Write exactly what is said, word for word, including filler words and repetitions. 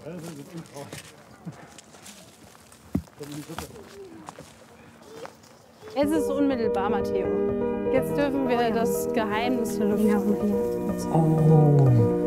Es ist unmittelbar, Matteo. Jetzt dürfen wir das Geheimnis lüften. Oh.